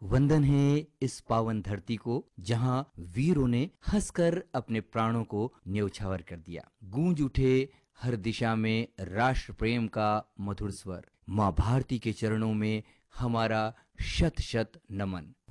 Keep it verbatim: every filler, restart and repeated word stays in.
वंदन है इस पावन धरती को जहां वीरों ने हंसकर अपने प्राणों को न्यौछावर कर दिया। गूंज उठे हर दिशा में राष्ट्र प्रेम का मधुर स्वर। मां भारती के चरणों में हमारा शत शत नमन।